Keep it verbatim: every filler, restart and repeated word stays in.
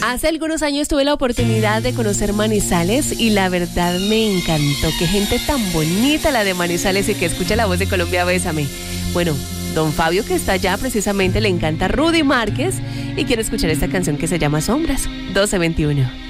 Hace algunos años tuve la oportunidad de conocer Manizales y la verdad me encantó. Qué gente tan bonita la de Manizales y que escucha la voz de Colombia Bésame. Bueno, don Fabio, que está allá, precisamente le encanta Rudy Márquez y quiere escuchar esta canción que se llama Sombras. doce veintiuno.